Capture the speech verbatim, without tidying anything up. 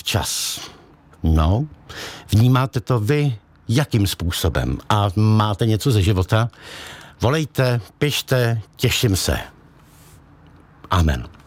čas. No, vnímáte to vy jakým způsobem? A máte něco ze života? Volejte, pište, těším se. Amen.